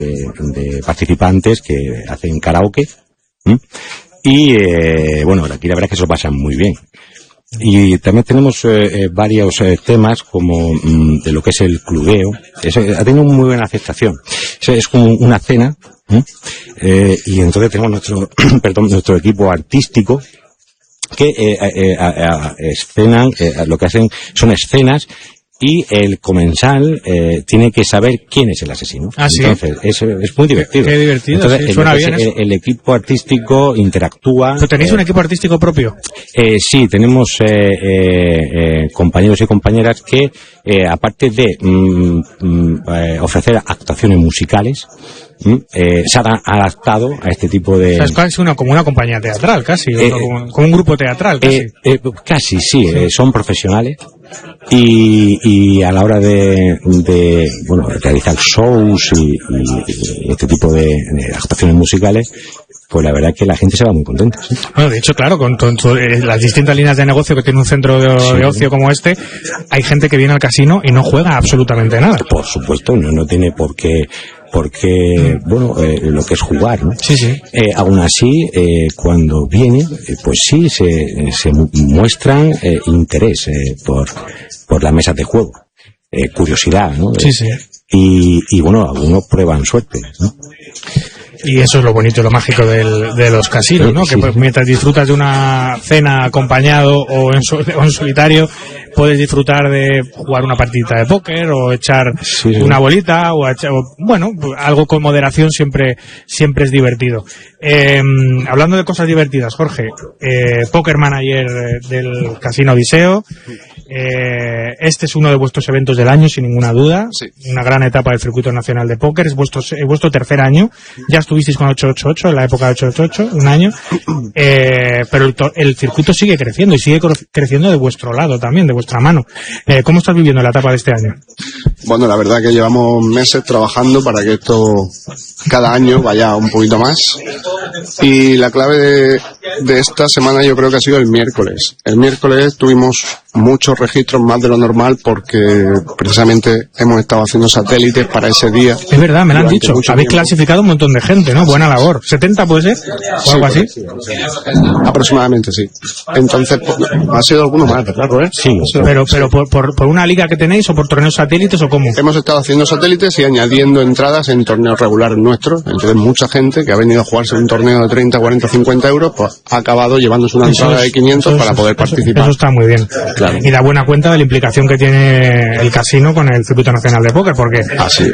de participantes que hacen karaoke. Y bueno, aquí la verdad es que se lo pasan muy bien. Y también tenemos varios temas como de lo que es el clubeo. Ha tenido muy buena aceptación. Es como una cena, y entonces tenemos nuestro equipo artístico que lo que hacen son escenas, y el comensal tiene que saber quién es el asesino. ¿Sí? Entonces, es muy divertido. Qué divertido. Entonces, sí, suena bien. El equipo artístico interactúa. ¿Pero tenéis un equipo artístico propio? Sí, tenemos compañeros y compañeras que, aparte de ofrecer actuaciones musicales, se han adaptado a este tipo de... O sea, es casi como una compañía teatral, casi, como un grupo teatral, casi. Casi, sí. Son profesionales. Y a la hora de realizar shows y este tipo de actuaciones musicales, pues la verdad es que la gente se va muy contenta. ¿Sí? Bueno, de hecho, claro, con las distintas líneas de negocio que tiene un centro de ocio como este, hay gente que viene al casino y no juega absolutamente nada. Por supuesto, no tiene por qué lo que es jugar, ¿no? Sí. Aún así, cuando viene, pues sí, se muestran interés por las mesas de juego, curiosidad, ¿no? Sí. Y bueno, algunos prueban suerte, ¿no? Y eso es lo bonito y lo mágico de los casinos, ¿no? Sí. Que pues, mientras disfrutas de una cena acompañado o en solitario, puedes disfrutar de jugar una partidita de póker o echar una bolita o algo con moderación siempre es divertido. Hablando de cosas divertidas, Jorge, Poker Manager del Casino Odiseo. Este es uno de vuestros eventos del año, sin ninguna duda. Sí. Una gran etapa del circuito nacional de póker. Es vuestro tercer año. Ya estuvisteis con 888 en la época de 888, un año. Pero el circuito sigue creciendo y sigue creciendo de vuestro lado también, de vuestra mano. ¿Cómo estás viviendo la etapa de este año? Bueno, la verdad que llevamos meses trabajando para que esto cada año vaya un poquito más. Y la clave de esta semana yo creo que ha sido el miércoles. El miércoles tuvimos muchos registros más de lo normal porque precisamente hemos estado haciendo satélites para ese día. Es verdad, me lo han dicho. Habéis clasificado un montón de gente, ¿no? Buena labor. ¿70 puede ser? ¿O algo así? Aproximadamente, sí. Entonces, ha sido alguno más, ¿verdad, Robert? Sí. Pero por una liga que tenéis o por torneos satélites o cómo? Hemos estado haciendo satélites y añadiendo entradas en torneos regulares nuestros. Entonces, mucha gente que ha venido a jugarse un torneo de 30, 40, 50 euros, pues ha acabado llevándose una entrada de 500 para poder participar. Eso está muy bien. Claro. Y da buena cuenta de la implicación que tiene el casino con el circuito nacional de póker, porque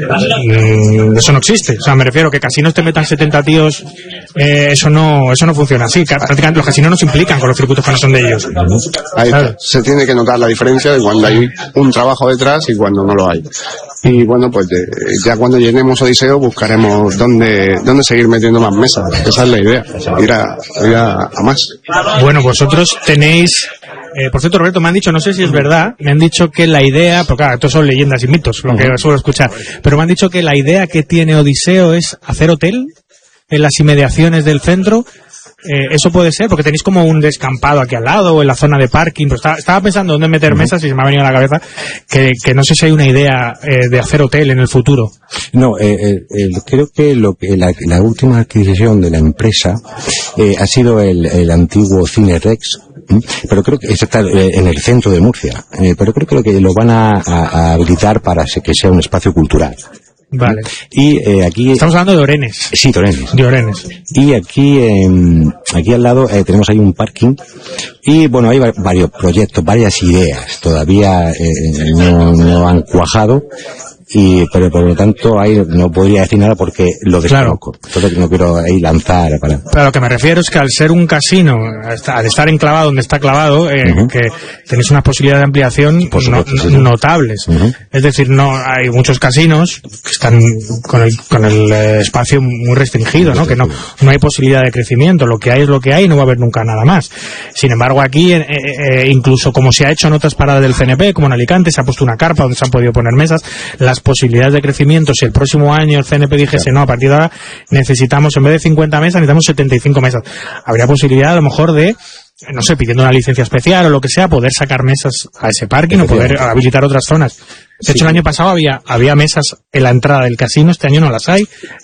eso no existe. O sea, me refiero que casinos te metan 70 tíos, eso no funciona así. Prácticamente los casinos no se implican con los circuitos que no son de ellos. Ahí se tiene que notar la diferencia de cuando hay un trabajo detrás y cuando no lo hay. Y bueno, pues ya cuando llenemos Odiseo buscaremos dónde seguir metiendo más mesas. Esa es la idea, ir a más. Bueno, vosotros tenéis... por cierto, Roberto, me han dicho, no sé si es verdad, me han dicho que la idea, porque claro, esto son leyendas y mitos, lo que suelo escuchar, pero me han dicho que la idea que tiene Odiseo es hacer hotel en las inmediaciones del centro. Eso puede ser, porque tenéis como un descampado aquí al lado o en la zona de parking. Pero estaba pensando dónde meter mesas y se me ha venido a la cabeza que no sé si hay una idea de hacer hotel en el futuro. No, creo que la última adquisición de la empresa ha sido el antiguo Cine Rex. Pero creo que está en el centro de Murcia, pero creo que lo van a habilitar para que sea un espacio cultural. Vale. Y aquí estamos hablando de Orenes. Sí, de Orenes. De Orenes. Y aquí al lado tenemos ahí un parking y bueno, hay varios proyectos, varias ideas, todavía no han cuajado. Pero por lo tanto ahí no podría decir nada porque lo desconozco. Claro. Entonces no quiero ahí lanzar para... Pero lo que me refiero es que al ser un casino, al estar enclavado donde está clavado, que tenéis una posibilidad de ampliación notables. Es decir, no hay muchos casinos que están con el espacio muy restringido, ¿no? Que no hay posibilidad de crecimiento. Lo que hay es lo que hay y no va a haber nunca nada más. Sin embargo, aquí, incluso como se ha hecho en otras paradas del CNP, como en Alicante, se ha puesto una carpa donde se han podido poner mesas. Las posibilidades de crecimiento, si el próximo año el CNP dijese, no, a partir de ahora necesitamos, en vez de 50 mesas, necesitamos 75 mesas. Habría posibilidad a lo mejor de, no sé, pidiendo una licencia especial o lo que sea, poder sacar mesas a ese parking o poder habilitar otras zonas. De hecho, el año pasado había mesas en la entrada del casino, este año no las hay.